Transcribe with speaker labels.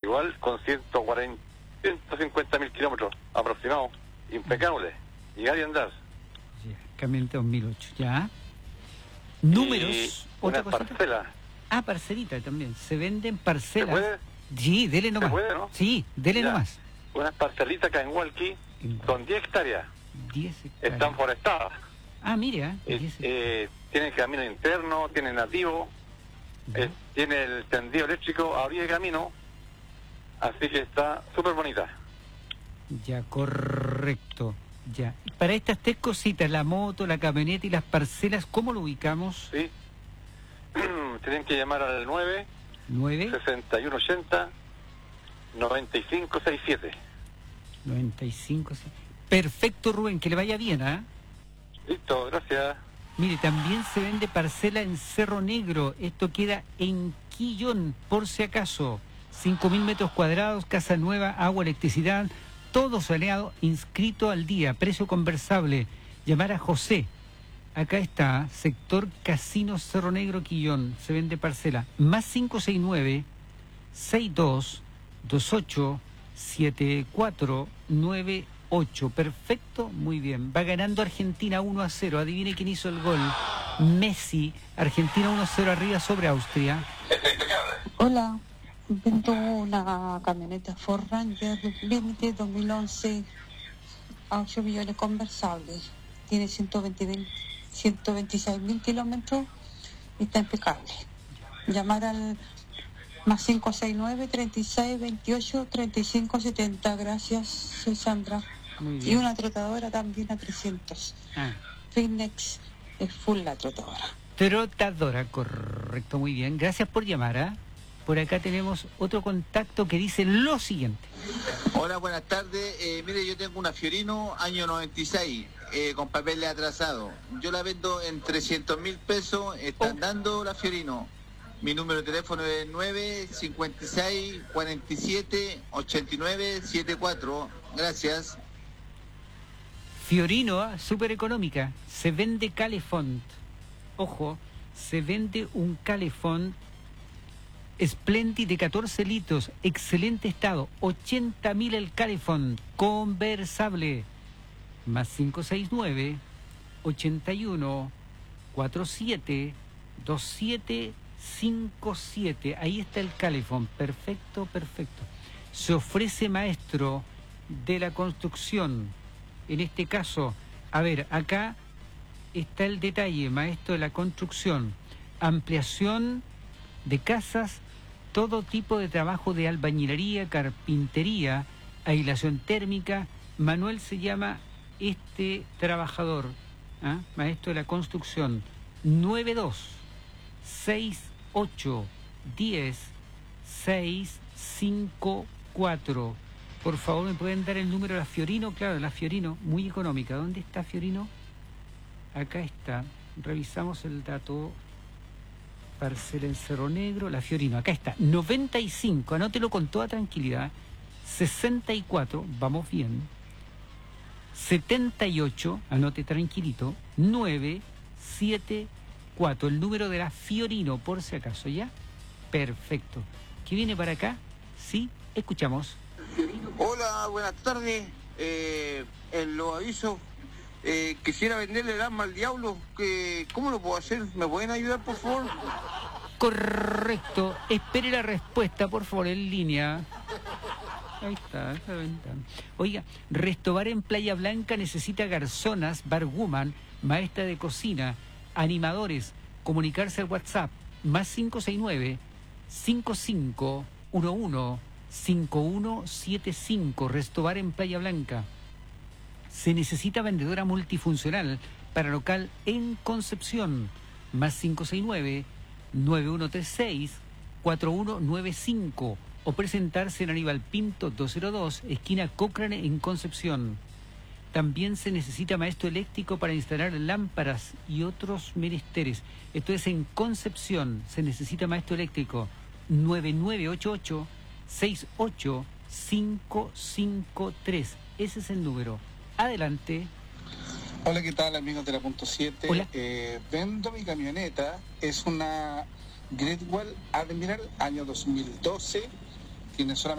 Speaker 1: igual con 150.000 kilómetros aproximados, impecable, llegar y andar.
Speaker 2: Ya, camioneta 2008, ya. Números,
Speaker 1: una
Speaker 2: otra cosita.
Speaker 1: parcela.
Speaker 2: Ah, parcelita también, se venden parcelas.
Speaker 1: ¿Se puede?
Speaker 2: Sí, dele nomás.
Speaker 1: ¿Se puede, no?
Speaker 2: Sí, dele
Speaker 1: Ya.
Speaker 2: nomás.
Speaker 1: Unas parcelitas acá en Hualqui, con 10 hectáreas,
Speaker 2: 10 hectáreas.
Speaker 1: están forestadas.
Speaker 2: Ah, mira, 10
Speaker 1: Tienen camino interno, tienen nativo, tiene el tendido eléctrico a orilla de camino, así que está súper bonita.
Speaker 2: Ya, correcto. Ya. Para estas tres cositas, la moto, la camioneta y las parcelas, ¿cómo lo ubicamos?
Speaker 1: ¿Sí? Tienen que llamar al 9 6180 9567.
Speaker 2: 95. Sí. Perfecto, Rubén, que le vaya bien, ¿ah?
Speaker 1: Listo, gracias.
Speaker 2: Mire, también se vende parcela en Cerro Negro. Esto queda en Quillón, por si acaso. 5.000 metros cuadrados, casa nueva, agua, electricidad, todo saneado, inscrito al día, precio conversable. Llamar a José. Acá está, sector Casino Cerro Negro, Quillón. Se vende parcela. Más 569 62 28 7498. Perfecto, muy bien. Va ganando Argentina 1-0. Adivine quién hizo el gol. Messi. Argentina 1-0 arriba sobre Austria.
Speaker 3: Hola, vendo una camioneta Ford Ranger Limited 2011 a 8 millones conversables. Tiene 126.000 kilómetros y está impecable. Llamar al más 569 36 28 35 70. Gracias, soy Sandra.
Speaker 2: Muy
Speaker 3: Y
Speaker 2: bien.
Speaker 3: una trotadora también a 300.
Speaker 2: Ah,
Speaker 3: Finnex es full la trotadora.
Speaker 2: trotadora, correcto, muy bien. Gracias por llamar, ¿ah? Por acá tenemos otro contacto que dice lo siguiente.
Speaker 4: Hola, buenas tardes. Mire, yo tengo una Fiorino año 96 con papeles atrasados. Yo la vendo en 300.000 pesos. Están dando la Fiorino. Mi número de teléfono es 956 47 89 74. Gracias.
Speaker 2: Fiorino, súper económica. Se vende Calefont. Ojo, se vende un Calefont Splendid de 14 litros, excelente estado, 80.000 el Calefont, conversable, más 569 81 47 2757. Ahí está el Calefont, perfecto, perfecto. Se ofrece maestro de la construcción, en este caso, a ver, acá está el detalle, maestro de la construcción, ampliación de casas, todo tipo de trabajo de albañilería, carpintería, aislación térmica. Manuel se llama este trabajador, maestro de la construcción. 92 68 10 654. Por favor, ¿me pueden dar el número de la Fiorino? Claro, la Fiorino, muy económica. ¿Dónde está Fiorino? Acá está. Revisamos el dato. Parcela en Cerro Negro, la Fiorino, acá está, 95, anótelo con toda tranquilidad, 64, vamos bien, 78, anote tranquilito, 974, el número de la Fiorino, por si acaso, ¿ya? Perfecto. ¿Qué viene para acá? Sí, escuchamos.
Speaker 5: Hola, buenas tardes. En los avisos, quisiera venderle el arma al diablo. ¿Cómo lo puedo hacer? ¿Me pueden ayudar, por favor?
Speaker 2: Correcto. Espere la respuesta, por favor, en línea. Ahí está, esa ventana. Oiga, Restobar en Playa Blanca necesita garzonas, barwoman, maestra de cocina, animadores. Comunicarse al WhatsApp, más 569 5511 5175. Restobar en Playa Blanca. Se necesita vendedora multifuncional para local en Concepción, más 569 9136 4195, o presentarse en Aníbal Pinto 202, esquina Cochrane en Concepción. También se necesita maestro eléctrico para instalar lámparas y otros menesteres. Esto es en Concepción, se necesita maestro eléctrico. 9988 68553. Ese es el número. Adelante.
Speaker 6: Hola, ¿qué tal, amigos de la Punto 7?
Speaker 2: Hola.
Speaker 6: Vendo mi camioneta, es una Great Wall Admiral, año 2012, tiene solamente